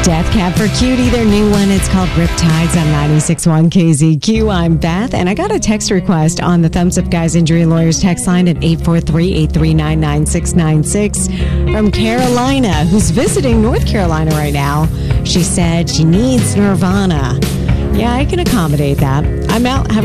Death Cab for Cutie, their new one. It's called Riptides on 96.1 KZQ. I'm Beth, and I got a text request on the Thumbs Up Guys Injury Lawyers text line at 843-839-9696 from Carolina, who's visiting North Carolina right now. She said she needs Nirvana. Yeah, I can accommodate that. I'm out having